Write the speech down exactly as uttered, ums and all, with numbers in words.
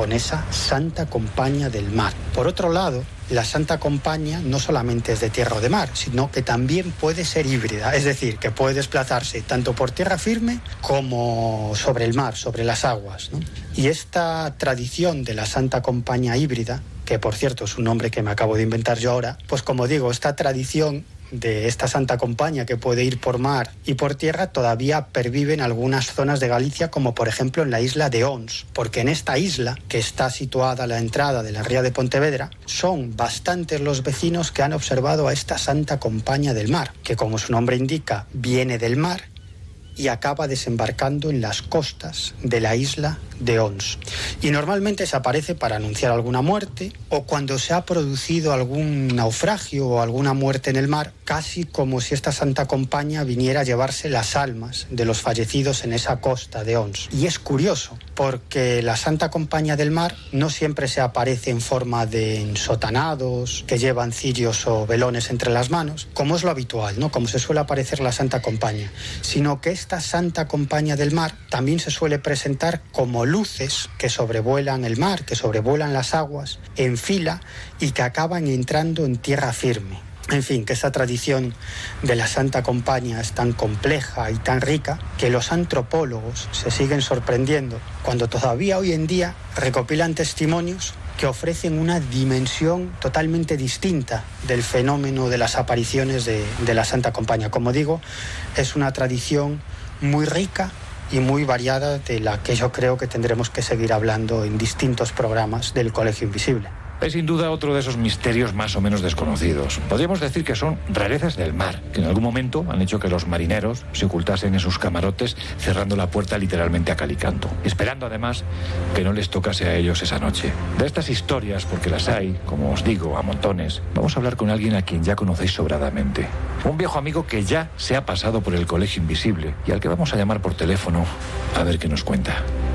con esa Santa Compañía del Mar. Por otro lado, la Santa Compañía no solamente es de tierra o de mar, sino que también puede ser híbrida, es decir, que puede desplazarse tanto por tierra firme como sobre el mar, sobre las aguas, ¿no? Y esta tradición de la Santa Compañía híbrida, que por cierto es un nombre que me acabo de inventar yo ahora, pues como digo, esta tradición de esta Santa Compañía que puede ir por mar y por tierra todavía pervive en algunas zonas de Galicia, como por ejemplo en la isla de Ons, porque en esta isla, que está situada a la entrada de la ría de Pontevedra, son bastantes los vecinos que han observado a esta Santa Compañía del Mar, que como su nombre indica, viene del mar y acaba desembarcando en las costas de la isla de Ons. Y normalmente se aparece para anunciar alguna muerte o cuando se ha producido algún naufragio o alguna muerte en el mar, casi como si esta Santa Compañía viniera a llevarse las almas de los fallecidos en esa costa de Ons. Y es curioso, porque la Santa Compañía del Mar no siempre se aparece en forma de ensotanados que llevan cirios o velones entre las manos, como es lo habitual, ¿no? Como se suele aparecer la Santa Compañía, sino que esta Santa Compañía del Mar también se suele presentar como luces que sobrevuelan el mar, que sobrevuelan las aguas en fila y que acaban entrando en tierra firme. En fin, que esa tradición de la Santa Compañía es tan compleja y tan rica que los antropólogos se siguen sorprendiendo cuando todavía hoy en día recopilan testimonios que ofrecen una dimensión totalmente distinta del fenómeno de las apariciones de, de la Santa Compañía. Como digo, es una tradición muy rica y muy variada de la que yo creo que tendremos que seguir hablando en distintos programas del Colegio Invisible. Es sin duda otro de esos misterios más o menos desconocidos. Podríamos decir que son rarezas del mar, que en algún momento han hecho que los marineros se ocultasen en sus camarotes cerrando la puerta literalmente a cal y canto, esperando además que no les tocase a ellos esa noche. De estas historias, porque las hay, como os digo, a montones, vamos a hablar con alguien a quien ya conocéis sobradamente. Un viejo amigo que ya se ha pasado por el Colegio Invisible y al que vamos a llamar por teléfono a ver qué nos cuenta.